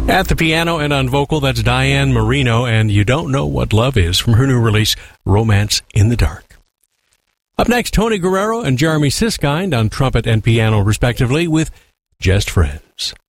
At the piano and on vocal, that's Diane Marino, and You Don't Know What Love Is from her new release, Romance in the Dark. Up next, Tony Guerrero and Jeremy Siskind on trumpet and piano, respectively, with Just Friends.